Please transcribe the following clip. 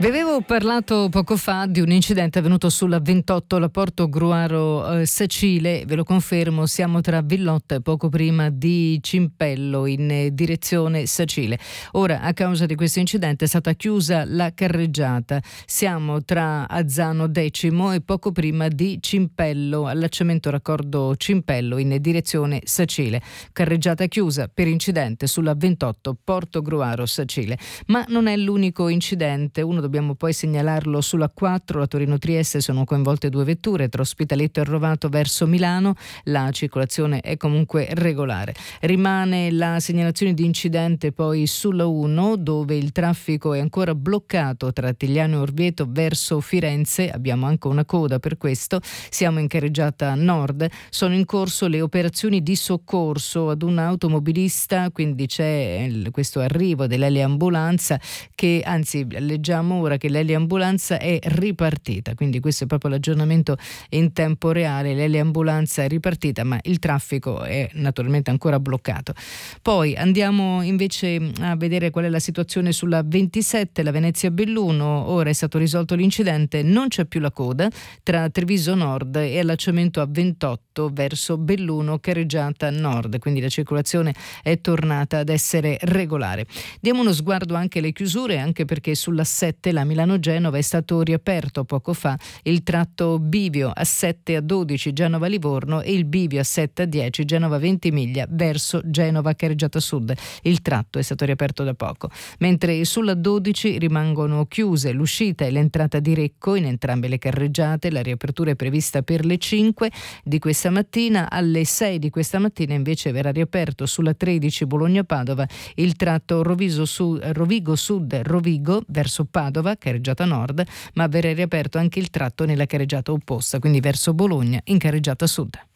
Vi avevo parlato poco fa di un incidente avvenuto sulla 28, la Porto Gruaro Sacile, ve lo confermo, siamo tra Villotto e poco prima di Cimpello in direzione Sacile. Ora, a causa di questo incidente è stata chiusa la carreggiata, siamo tra Azzano Decimo e poco prima di Cimpello, allacciamento raccordo Cimpello in direzione Sacile. Carreggiata chiusa per incidente sulla 28 Porto Gruaro Sacile. Ma non è l'unico incidente, dobbiamo poi segnalarlo sulla 4, la Torino-Trieste sono coinvolte 2 vetture tra Ospitaletto e Rovato verso Milano, la circolazione è comunque regolare. Rimane la segnalazione di incidente poi sulla 1 dove il traffico è ancora bloccato tra Attigliano e Orvieto verso Firenze, abbiamo anche una coda per questo, siamo in carreggiata nord, sono in corso le operazioni di soccorso ad un automobilista, quindi c'è questo arrivo dell'eliambulanza che, anzi leggiamo ora che l'eliambulanza è ripartita, quindi questo è proprio l'aggiornamento in tempo reale, l'eliambulanza è ripartita ma il traffico è naturalmente ancora bloccato. Poi andiamo invece a vedere qual è la situazione sulla 27, la Venezia-Belluno, ora è stato risolto l'incidente, non c'è più la coda tra Treviso Nord e allacciamento a 28 verso Belluno, carreggiata nord, quindi la circolazione è tornata ad essere regolare. Diamo uno sguardo anche alle chiusure, anche perché sulla 7 la Milano-Genova è stato riaperto poco fa il tratto bivio a 7 a 12 Genova-Livorno e il bivio a 7 a 10 Genova-Ventimiglia verso Genova-Carreggiata Sud. Il tratto è stato riaperto da poco, mentre sulla 12 rimangono chiuse l'uscita e l'entrata di Recco in entrambe le carreggiate. La riapertura è prevista per le 5 di questa mattina, alle 6 di questa mattina invece verrà riaperto sulla 13 Bologna-Padova il tratto Rovigo Sud-Rovigo verso Padova, carreggiata nord, ma verrà riaperto anche il tratto nella carreggiata opposta, quindi verso Bologna in carreggiata sud.